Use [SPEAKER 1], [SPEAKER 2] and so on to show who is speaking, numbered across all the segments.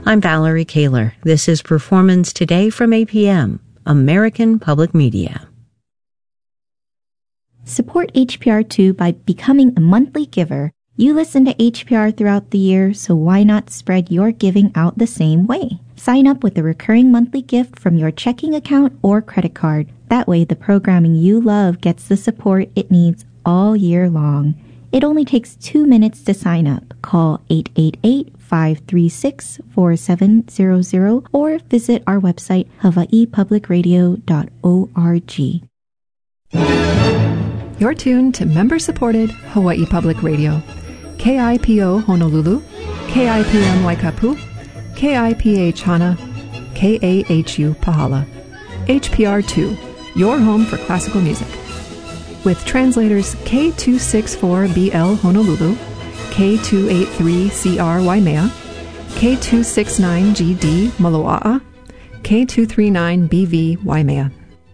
[SPEAKER 1] I'm Valerie Kaler. This is Performance Today from APM, American Public Media.
[SPEAKER 2] Support HPR2 by becoming a monthly giver. You listen to HPR throughout the year, so why not spread your giving out the same way? Sign up with a recurring monthly gift from your checking account or credit card. That way, the programming you love gets the support it needs all year long. It only takes 2 minutes to sign up. Call 888-536-4700 or visit our website, hawaiipublicradio.org.
[SPEAKER 3] You're tuned to member-supported Hawaii Public Radio. KIPO Honolulu, KIPM Waikapu, KIPH Hana, KAHU Pahala. HPR2, your home for classical music. With translators K264BL Honolulu, K283CR Waimea, K269GD Moloa'a, K239BV Waimea.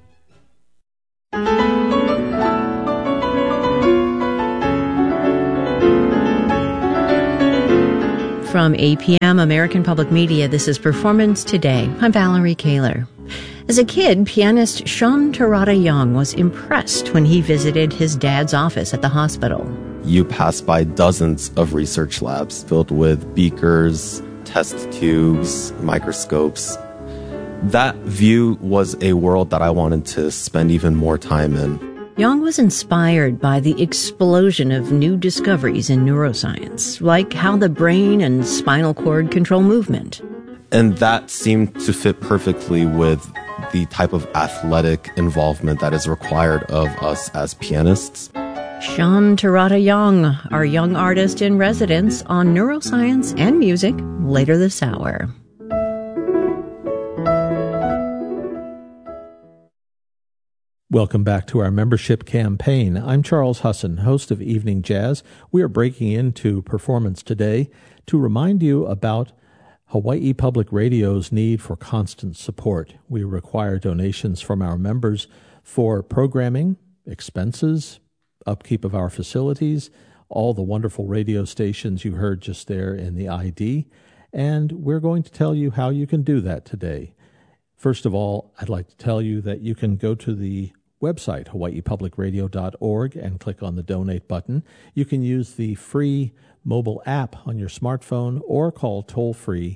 [SPEAKER 1] From APM American Public Media, this is Performance Today. I'm Valerie Kaler. As a kid, pianist Sean Terada Young was impressed when he visited his dad's office at the hospital.
[SPEAKER 4] You pass by dozens of research labs filled with beakers, test tubes, microscopes. That view was a world that I wanted to spend even more time in.
[SPEAKER 1] Young was inspired by the explosion of new discoveries in neuroscience, like how the brain and spinal cord control movement.
[SPEAKER 4] And that seemed to fit perfectly with the type of athletic involvement that is required of us as pianists.
[SPEAKER 1] Sean Terada Young, our young artist in residence on neuroscience and music, later this hour.
[SPEAKER 5] Welcome back to our membership campaign. I'm Charles Husson, host of Evening Jazz. We are breaking into Performance Today to remind you about Hawaii Public Radio's need for constant support. We require donations from our members for programming, expenses, upkeep of our facilities, all the wonderful radio stations you heard just there in the ID, and we're going to tell you how you can do that today. First of all, I'd like to tell you that you can go to the website, hawaiipublicradio.org, and click on the donate button. You can use the free mobile app on your smartphone or call toll-free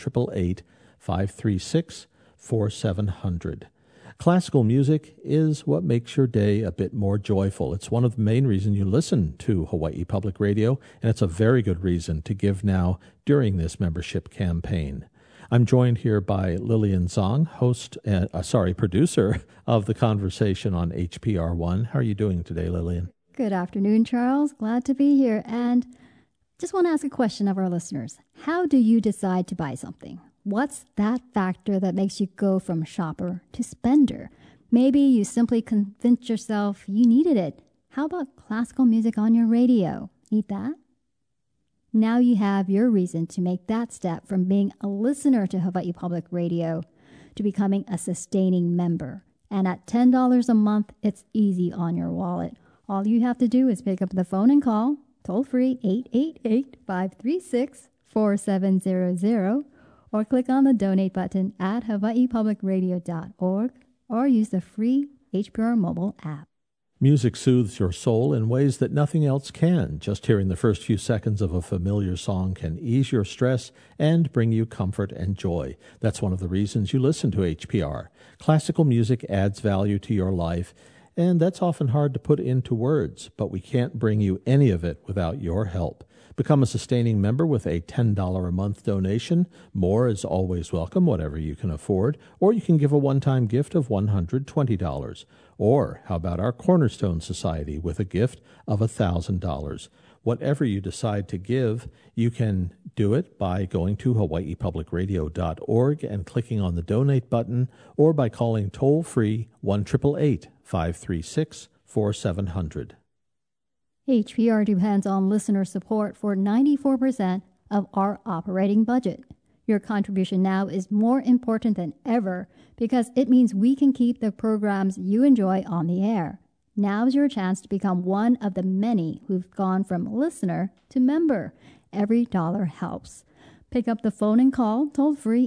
[SPEAKER 5] 1-888-536-4700. Classical music is what makes your day a bit more joyful. It's one of the main reasons you listen to Hawaii Public Radio, and it's a very good reason to give now during this membership campaign. I'm joined here by Lillian Zong, producer of The Conversation on HPR1. How are you doing today, Lillian?
[SPEAKER 6] Good afternoon, Charles. Glad to be here. And just want to ask a question of our listeners. How do you decide to buy something? What's that factor that makes you go from shopper to spender? Maybe you simply convinced yourself you needed it. How about classical music on your radio? Need that? Now you have your reason to make that step from being a listener to Hawaii Public Radio to becoming a sustaining member. And at $10 a month, it's easy on your wallet. All you have to do is pick up the phone and call, toll-free 888-536-4700, or click on the donate button at hawaiipublicradio.org, or use the free HPR mobile app.
[SPEAKER 5] Music soothes your soul in ways that nothing else can. Just hearing the first few seconds of a familiar song can ease your stress and bring you comfort and joy. That's one of the reasons you listen to HPR. Classical music adds value to your life, and that's often hard to put into words, but we can't bring you any of it without your help. Become a sustaining member with a $10 a month donation. More is always welcome, whatever you can afford. Or you can give a one-time gift of $120. Or how about our Cornerstone Society with a gift of $1,000? Whatever you decide to give, you can do it by going to hawaiipublicradio.org and clicking on the donate button, or by calling toll-free 1-888-536-4700.
[SPEAKER 6] HPR depends on listener support for 94% of our operating budget. Your contribution now is more important than ever because it means we can keep the programs you enjoy on the air. Now's your chance to become one of the many who've gone from listener to member. Every dollar helps. Pick up the phone and call toll-free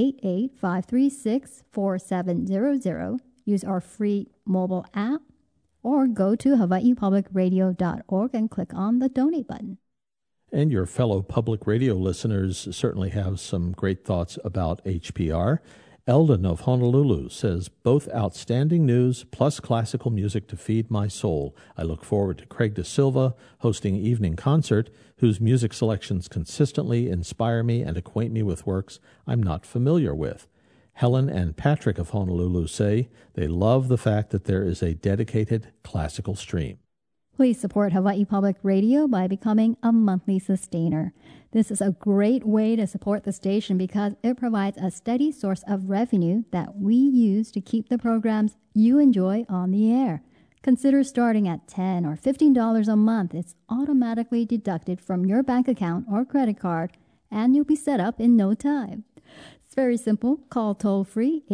[SPEAKER 6] 888-536-4700. Use our free mobile app or go to hawaiipublicradio.org and click on the donate button.
[SPEAKER 5] And your fellow public radio listeners certainly have some great thoughts about HPR. Eldon of Honolulu says, both outstanding news plus classical music to feed my soul. I look forward to Craig Da Silva hosting Evening Concert, whose music selections consistently inspire me and acquaint me with works I'm not familiar with. Helen and Patrick of Honolulu say they love the fact that there is a dedicated classical stream.
[SPEAKER 6] Please support Hawaii Public Radio by becoming a monthly sustainer. This is a great way to support the station because it provides a steady source of revenue that we use to keep the programs you enjoy on the air. Consider starting at $10 or $15 a month. It's automatically deducted from your bank account or credit card, and you'll be set up in no time. It's very simple. Call toll-free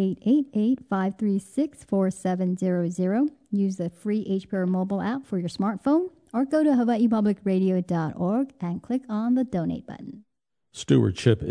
[SPEAKER 6] 888-536-4700. Use the free HPR mobile app for your smartphone, or go to hawaiipublicradio.org and click on the donate button.
[SPEAKER 5] Stewardship